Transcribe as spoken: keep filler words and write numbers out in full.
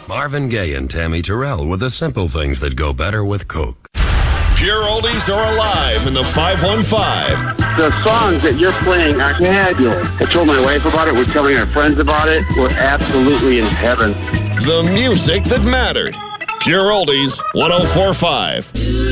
Marvin Gaye and Tammy Terrell with the simple things that go better with Coke. Pure Oldies are alive in the five one five. The songs that you're playing are fabulous. I told my wife about it. We're telling our friends about it. We're absolutely in heaven. The music that mattered. Pure Oldies, one oh four point five.